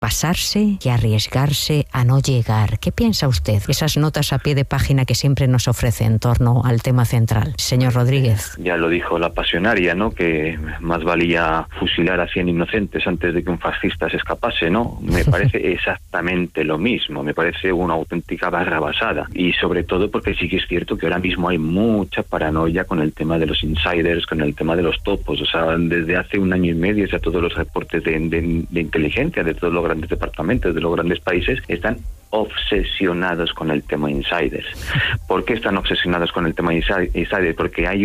pasarse que arriesgarse a no llegar. ¿Qué piensa usted? Esas notas a pie de página que siempre nos ofrece en torno al tema central. Señor Rodríguez. Ya lo dijo la pasionaria, ¿no? Que más valía fusilar a 100 inocentes antes de que un fascista se escapase, ¿no? Me parece exactamente lo mismo. Me parece una auténtica barrabasada. Y sobre todo porque sí que es cierto que ahora mismo hay mucha paranoia con el tema de los insiders, con el tema de los topos. O sea, desde hace un año y medio ya todos los reportes de inteligencia de todos los grandes departamentos, de los grandes países, están obsesionados con el tema insiders. ¿Por qué están obsesionados con el tema insiders? Porque hay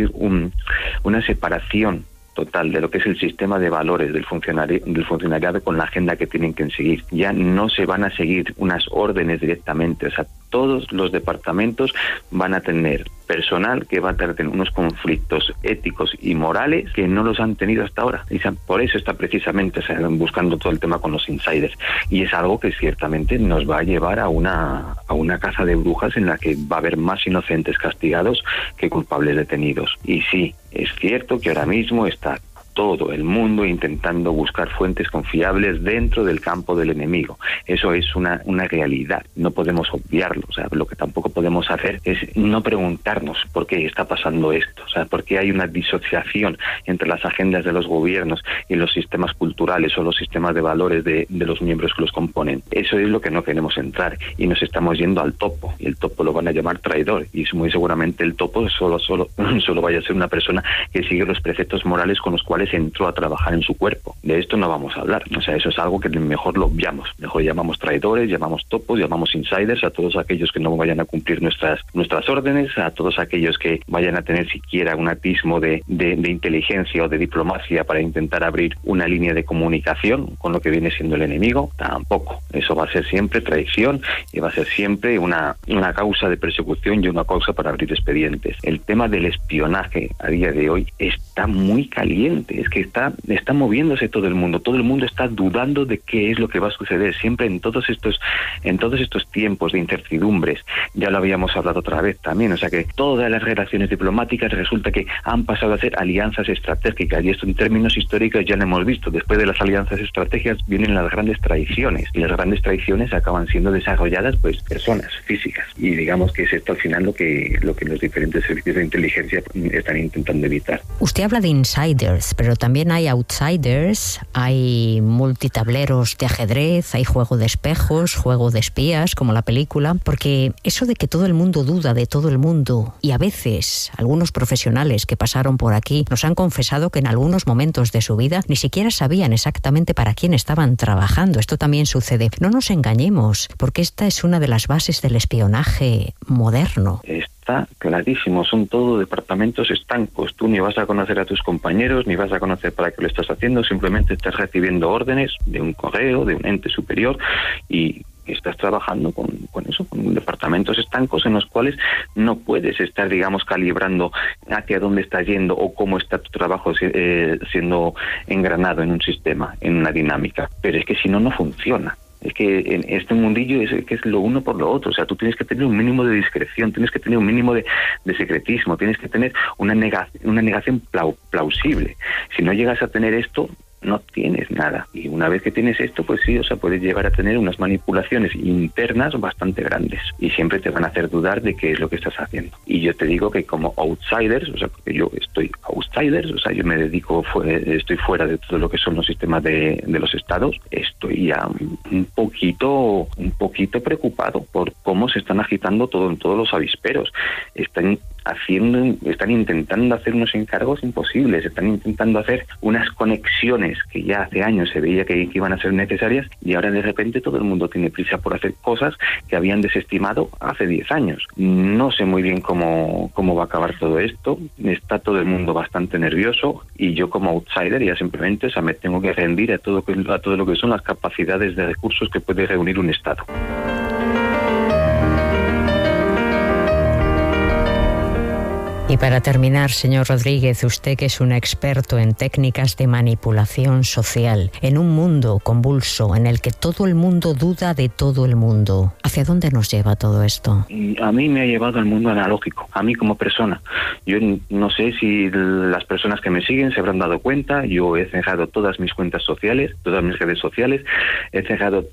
una separación total de lo que es el sistema de valores del funcionariado con la agenda que tienen que seguir. Ya no se van a seguir unas órdenes directamente, o sea, todos los departamentos van a tener personal que va a tener unos conflictos éticos y morales que no los han tenido hasta ahora. Y por eso está precisamente buscando todo el tema con los insiders. Y es algo que ciertamente nos va a llevar a una caza de brujas en la que va a haber más inocentes castigados que culpables detenidos. Y sí, es cierto que ahora mismo está todo el mundo intentando buscar fuentes confiables dentro del campo del enemigo. Eso es una realidad, no podemos obviarlo. O sea, lo que tampoco podemos hacer es no preguntarnos por qué está pasando esto, o sea, por qué hay una disociación entre las agendas de los gobiernos y los sistemas culturales o los sistemas de valores de los miembros que los componen. Eso es lo que no queremos entrar y nos estamos yendo al topo, y el topo lo van a llamar traidor, y muy seguramente el topo solo vaya a ser una persona que sigue los preceptos morales con los cuales entró a trabajar en su cuerpo. De esto no vamos a hablar. O sea, eso es algo que mejor lo obviamos. Mejor llamamos traidores, llamamos topos, llamamos insiders a todos aquellos que no vayan a cumplir nuestras órdenes, a todos aquellos que vayan a tener siquiera un atismo de inteligencia o de diplomacia para intentar abrir una línea de comunicación con lo que viene siendo el enemigo. Tampoco. Eso va a ser siempre traición y va a ser siempre una causa de persecución y una causa para abrir expedientes. El tema del espionaje a día de hoy está muy caliente. Es que está moviéndose todo el mundo está dudando de qué es lo que va a suceder siempre en todos estos tiempos de incertidumbres. Ya lo habíamos hablado otra vez también, o sea que todas las relaciones diplomáticas resulta que han pasado a ser alianzas estratégicas, y esto en términos históricos ya lo hemos visto. Después de las alianzas estratégicas vienen las grandes traiciones, y las grandes traiciones acaban siendo desarrolladas pues personas físicas, y digamos que es esto al final lo que los diferentes servicios de inteligencia están intentando evitar. Usted habla de insiders, pero también hay outsiders, hay multitableros de ajedrez, hay juego de espejos, juego de espías, como la película, porque eso de que todo el mundo duda de todo el mundo, y a veces algunos profesionales que pasaron por aquí nos han confesado que en algunos momentos de su vida ni siquiera sabían exactamente para quién estaban trabajando. Esto también sucede. No nos engañemos, porque esta es una de las bases del espionaje moderno. Está clarísimo, son todo departamentos estancos. Tú ni vas a conocer a tus compañeros, ni vas a conocer para qué lo estás haciendo, simplemente estás recibiendo órdenes de un correo, de un ente superior, y estás trabajando con departamentos estancos en los cuales no puedes estar, digamos, calibrando hacia dónde estás yendo o cómo está tu trabajo siendo engranado en un sistema, en una dinámica. Pero es que si no, no funciona. Es que en este mundillo es lo uno por lo otro. O sea, tú tienes que tener un mínimo de discreción, tienes que tener un mínimo de secretismo, tienes que tener una negación plausible. Si no llegas a tener esto, no tienes nada. Y una vez que tienes esto, pues sí, o sea, puedes llegar a tener unas manipulaciones internas bastante grandes, y siempre te van a hacer dudar de qué es lo que estás haciendo. Y yo te digo que como outsiders, o sea, porque yo estoy outsiders, o sea, yo me dedico, estoy fuera de todo lo que son los sistemas de los estados, estoy ya un poquito preocupado por cómo se están agitando todos los avisperos. Están intentando hacer unos encargos imposibles, están intentando hacer unas conexiones que ya hace años se veía que iban a ser necesarias, y ahora de repente todo el mundo tiene prisa por hacer cosas que habían desestimado hace 10 años. No sé muy bien cómo va a acabar todo esto. Está todo el mundo bastante nervioso, y yo como outsider ya simplemente, o sea, me tengo que rendir a todo lo que son las capacidades de recursos que puede reunir un Estado. Y para terminar, señor Rodríguez, usted que es un experto en técnicas de manipulación social, en un mundo convulso en el que todo el mundo duda de todo el mundo, ¿hacia dónde nos lleva todo esto? A mí me ha llevado al mundo analógico, a mí como persona. Yo no sé si las personas que me siguen se habrán dado cuenta, yo he cerrado todas mis cuentas sociales, todas mis redes sociales, he cerrado